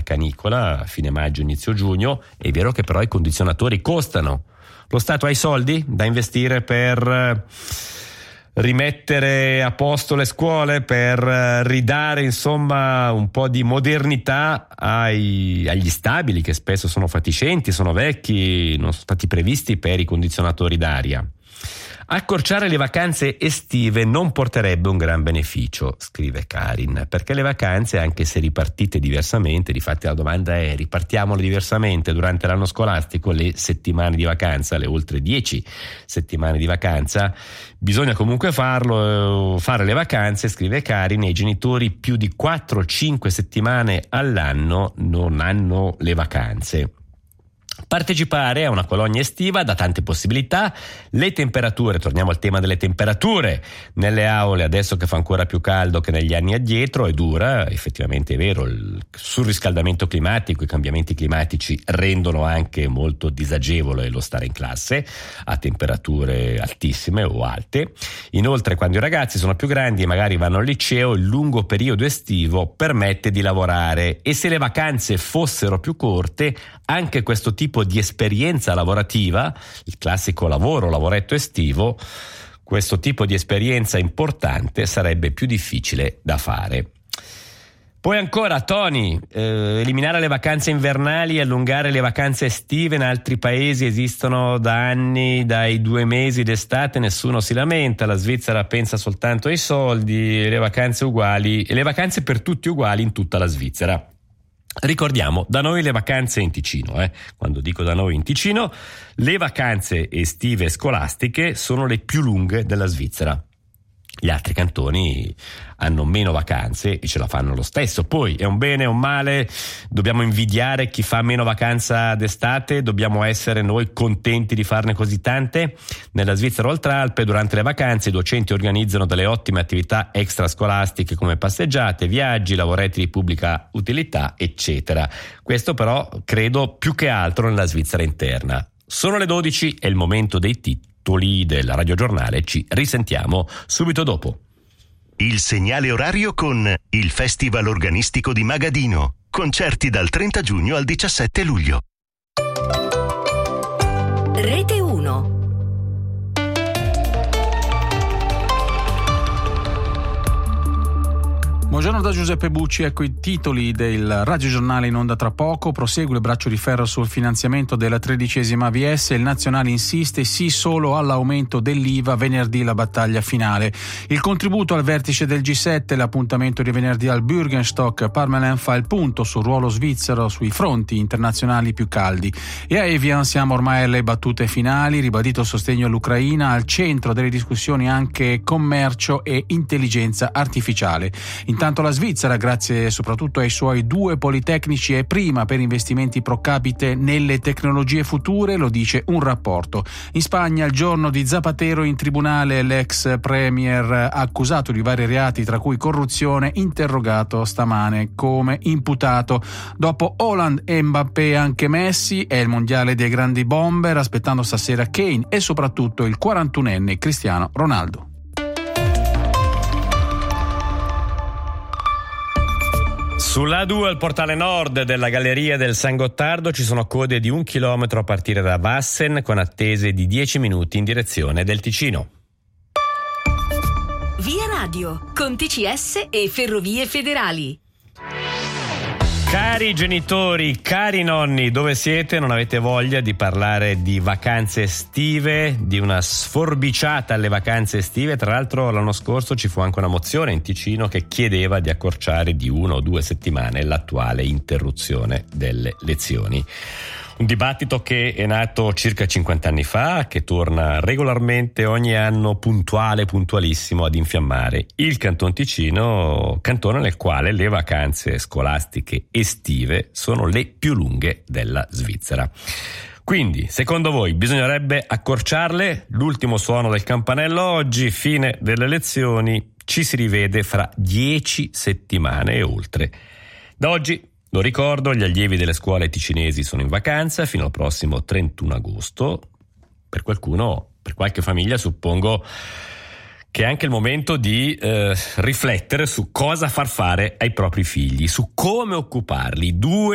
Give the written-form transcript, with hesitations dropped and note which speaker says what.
Speaker 1: canicola, fine maggio, inizio giugno. È vero che però i condizionatori costano. Lo Stato ha i soldi da investire per rimettere a posto le scuole, per ridare insomma un po' di modernità agli stabili, che spesso sono fatiscenti, sono vecchi, non sono stati previsti per i condizionatori d'aria. Accorciare le vacanze estive non porterebbe un gran beneficio, scrive Karin, perché le vacanze, anche se ripartite diversamente, difatti la domanda è: ripartiamole diversamente durante l'anno scolastico, le settimane di vacanza, le oltre 10 settimane di vacanza, bisogna comunque fare le vacanze, scrive Karin, e i genitori più di 4-5 settimane all'anno non hanno le vacanze. Partecipare a una colonia estiva dà tante possibilità. Le temperature, torniamo al tema delle temperature, nelle aule adesso che fa ancora più caldo che negli anni addietro è dura, effettivamente è vero, il surriscaldamento climatico, i cambiamenti climatici rendono anche molto disagevole lo stare in classe a temperature altissime o alte. Inoltre, quando i ragazzi sono più grandi e magari vanno al liceo, il lungo periodo estivo permette di lavorare, e se le vacanze fossero più corte, anche questo tipo di esperienza lavorativa, il classico lavoretto estivo, questo tipo di esperienza importante sarebbe più difficile da fare. Poi ancora, Tony, eliminare le vacanze invernali e allungare le vacanze estive in altri paesi esistono da anni, dai 2 mesi d'estate nessuno si lamenta, la Svizzera pensa soltanto ai soldi, le vacanze uguali, e le vacanze per tutti uguali in tutta la Svizzera. Ricordiamo, da noi le vacanze in Ticino, quando dico da noi in Ticino, le vacanze estive scolastiche sono le più lunghe della Svizzera. Gli altri cantoni hanno meno vacanze e ce la fanno lo stesso. Poi è un bene o un male? Dobbiamo invidiare chi fa meno vacanza d'estate? Dobbiamo essere noi contenti di farne così tante? Nella Svizzera Oltralpe durante le vacanze i docenti organizzano delle ottime attività extrascolastiche come passeggiate, viaggi, lavoretti di pubblica utilità, eccetera. Questo però credo più che altro nella Svizzera interna. Sono le 12, è il momento dei titoli del radiogiornale, ci risentiamo subito dopo.
Speaker 2: Il segnale orario con il Festival Organistico di Magadino. Concerti dal 30 giugno al 17 luglio.
Speaker 3: Rete 1.
Speaker 4: Buongiorno da Giuseppe Bucci, ecco i titoli del radiogiornale in onda tra poco. Prosegue il braccio di ferro sul finanziamento della 13ª AVS, il Nazionale insiste sì solo all'aumento dell'IVA, venerdì la battaglia finale. Il contributo al vertice del G7, l'appuntamento di venerdì al Bürgenstock, Parmelin fa il punto sul ruolo svizzero sui fronti internazionali più caldi. E a Evian siamo ormai alle battute finali, ribadito sostegno all'Ucraina, al centro delle discussioni anche commercio e intelligenza artificiale. Intanto la Svizzera, grazie soprattutto ai suoi 2 politecnici, è prima per investimenti pro capite nelle tecnologie future, lo dice un rapporto. In Spagna, il giorno di Zapatero in tribunale, l'ex premier accusato di vari reati, tra cui corruzione, interrogato stamane come imputato. Dopo Haaland e Mbappé anche Messi, è il mondiale dei grandi bomber, aspettando stasera Kane e soprattutto il 41enne Cristiano Ronaldo.
Speaker 1: Sull'A2 al portale nord della galleria del San Gottardo ci sono code di 1 chilometro a partire da Wassen, con attese di 10 minuti in direzione del Ticino.
Speaker 3: Via Radio, con TCS e Ferrovie Federali.
Speaker 1: Cari genitori, cari nonni, dove siete? Non avete voglia di parlare di vacanze estive, di una sforbiciata alle vacanze estive? Tra l'altro l'anno scorso ci fu anche una mozione in Ticino che chiedeva di accorciare di 1 o 2 settimane l'attuale interruzione delle lezioni. Un dibattito che è nato circa 50 anni fa, che torna regolarmente ogni anno puntualissimo ad infiammare il Canton Ticino, cantone nel quale le vacanze scolastiche estive sono le più lunghe della Svizzera. Quindi, secondo voi, bisognerebbe accorciarle? L'ultimo suono del campanello oggi, fine delle lezioni, ci si rivede fra 10 settimane e oltre. Da oggi, lo ricordo, gli allievi delle scuole ticinesi sono in vacanza fino al prossimo 31 agosto. Per qualcuno, per qualche famiglia, suppongo che è anche il momento di riflettere su cosa far fare ai propri figli, su come occuparli. 2